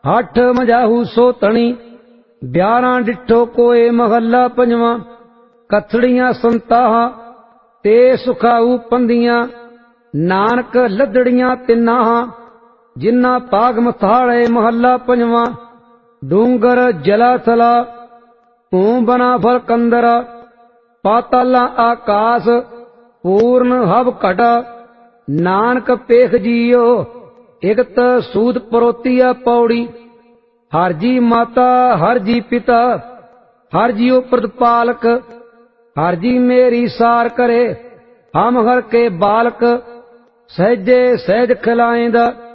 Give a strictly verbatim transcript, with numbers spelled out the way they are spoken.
हठ मजाहू सोतणी ब्यारां डिठो कोए महला पंजवा। कथड़ियां संताहा ते सुखाऊ पंदियां नानक लदड़ियां तिन्नाहा जिन्ना पाग मथाड़े महला पंजवा। डूंगर जलाथला ऊं बना फल कंदरा पाताला आकाश पूर्ण हब घटा। नानक पेख जियो इकत सूद परोतिया पौड़ी। हर जी माता हर जी पिता हर जियो प्रतिपालक। हर जी मेरी सार करे हम हर के बालक। सहजे सहज खिलाएंदा